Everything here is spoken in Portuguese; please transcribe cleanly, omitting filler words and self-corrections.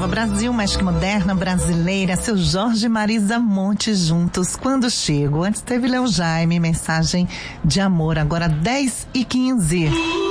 Nova Brasil, mais que moderna, brasileira, seu Jorge e Marisa Monte juntos, quando chego. Antes teve Léo Jaime, mensagem de amor, agora 10h15.